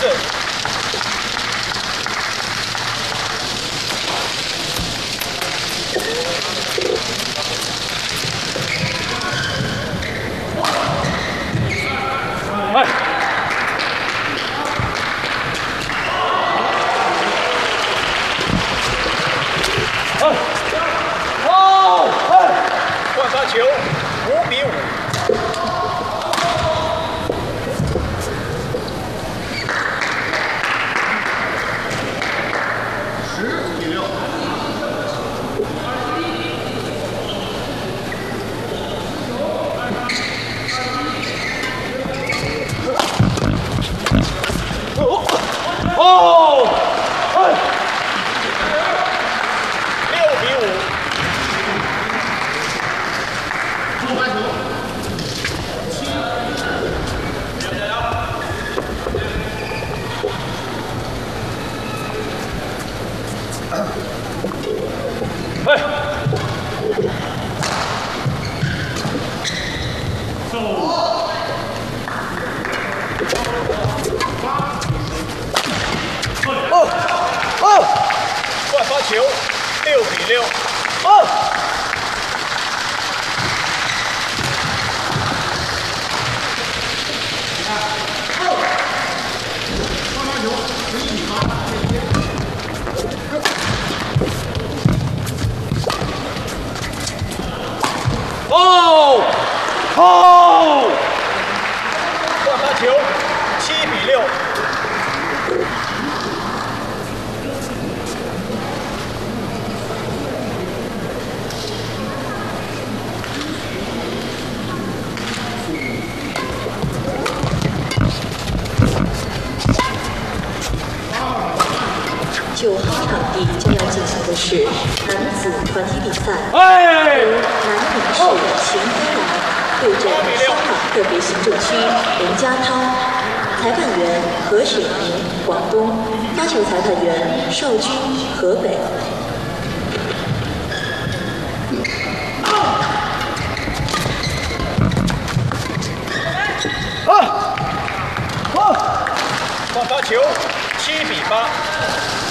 胜。哎。 换发球，5比5。15比6。哦！哎！6比5。 哎，换发球，6比6。换发球，7比6。 9号场地将要进行的是男子团体比赛，由南宁市秦飞来对阵香港特别行政区林家涛，裁判员何雪明，广东，发球裁判员邵军，河北。 换发球，7比8。 换发球，6比6。 换发球，7比6。 9